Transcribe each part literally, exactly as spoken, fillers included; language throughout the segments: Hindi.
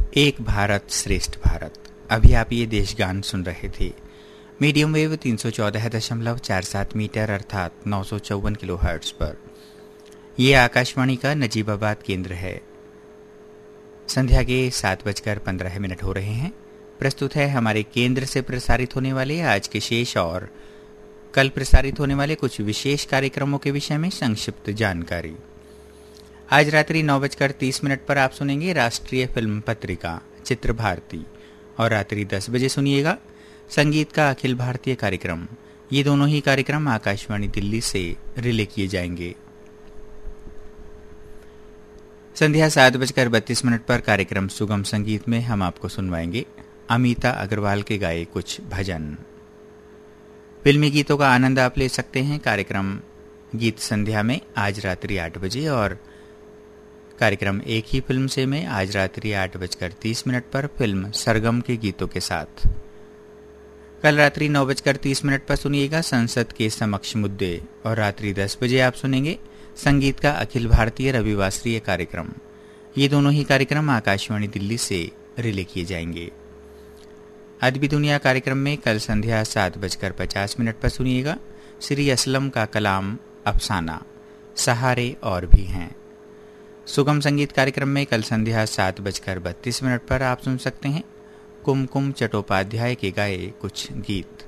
एक भारत श्रेष्ठ भारत। अभी आप ये देशगान सुन रहे थे मीडियम वेव तीन सौ चौदह दशमलव चार सात मीटर अर्थात नौ सौ चौवन किलो हर्ट्ज पर। यह आकाशवाणी का नजीबाबाद केंद्र है। संध्या के सात बजकर पंद्रह मिनट हो रहे हैं। प्रस्तुत है हमारे केंद्र से प्रसारित होने वाले आज के शेष और कल प्रसारित होने वाले कुछ विशेष कार्यक्रमों के विषय में संक्षिप्त जानकारी। आज रात्रि नौ बजकर तीस मिनट पर आप सुनेंगे राष्ट्रीय फिल्म पत्रिका चित्र भारती और रात्रि दस बजे सुनिएगा संगीत का अखिल भारतीय कार्यक्रम। ये दोनों ही कार्यक्रम आकाशवाणी दिल्ली से रिले किए जाएंगे। संध्या सात बजकर बत्तीस मिनट पर कार्यक्रम सुगम संगीत में हम आपको सुनवाएंगे अमिता अग्रवाल के गाए कुछ भजन। फिल्मी गीतों का आनंद आप ले सकते हैं कार्यक्रम गीत संध्या में आज रात्रि आठ बजे और कार्यक्रम एक ही फिल्म से में आज रात्रि आठ बजकर तीस मिनट पर फिल्म सरगम के गीतों के साथ। कल रात्रि नौ बजकर तीस मिनट पर सुनिएगा संसद के समक्ष मुद्दे और रात्रि दस बजे आप सुनेंगे संगीत का अखिल भारतीय रविवासरीय कार्यक्रम। ये दोनों ही कार्यक्रम आकाशवाणी दिल्ली से रिले किए जाएंगे। अदबी दुनिया कार्यक्रम में कल संध्या सात बजकर पचास मिनट पर सुनिएगा श्री असलम का कलाम अफसाना सहारे और भी हैं। सुगम संगीत कार्यक्रम में कल संध्या सात बजकर बत्तीस मिनट पर आप सुन सकते हैं कुमकुम चट्टोपाध्याय के गाए कुछ गीत।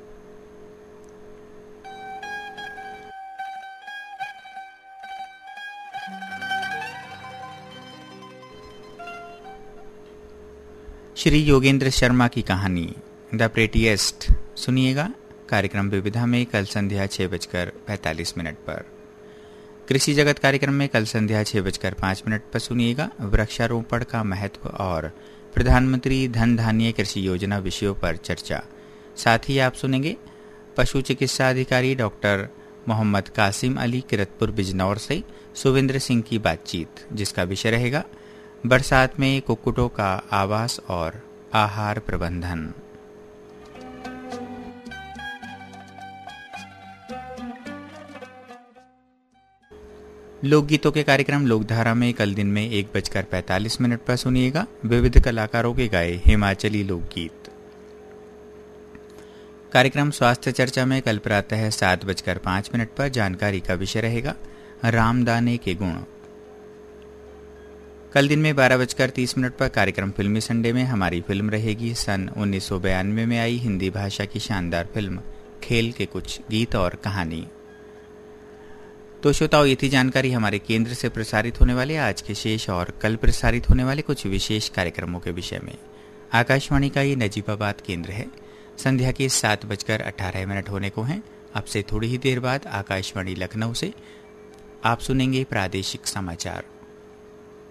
श्री योगेंद्र शर्मा की कहानी द प्रेटिएस्ट सुनिएगा कार्यक्रम विविधा में कल संध्या छह बजकर पैंतालीस मिनट पर। कृषि जगत कार्यक्रम में कल संध्या छह बजकर पाँच मिनट पर सुनिएगा वृक्षारोपण का महत्व और प्रधानमंत्री धन धान्य कृषि योजना विषयों पर चर्चा। साथ ही आप सुनेंगे पशु चिकित्सा अधिकारी डॉक्टर मोहम्मद कासिम अली किरतपुर बिजनौर से सुविंद्र सिंह की बातचीत, जिसका विषय रहेगा बरसात में कुक्कुटों का आवास और आहार प्रबंधन। लोकगीतों के कार्यक्रम लोकधारा में कल दिन में एक बजकर पैंतालीस मिनट पर सुनिएगा विविध कलाकारों के गाए हिमाचली लोकगीत। कार्यक्रम स्वास्थ्य चर्चा में कल प्रातः सात बजकर पाँच मिनट पर जानकारी का विषय रहेगा रामदाने के गुण। कल दिन में बारह बजकर तीस मिनट पर कार्यक्रम फिल्मी संडे में हमारी फिल्म रहेगी सन उन्नीस सौ बयानवे में आई हिंदी भाषा की शानदार फिल्म खेल के कुछ गीत और कहानी। तो श्रोताओं, ये थी जानकारी हमारे केंद्र से प्रसारित होने वाले आज के शेष और कल प्रसारित होने वाले कुछ विशेष कार्यक्रमों के विषय में। आकाशवाणी का ये नजीबाबाद केंद्र है। संध्या के सात बजकर अठारह मिनट होने को हैं। अब से थोड़ी ही देर बाद आकाशवाणी लखनऊ से आप सुनेंगे प्रादेशिक समाचार।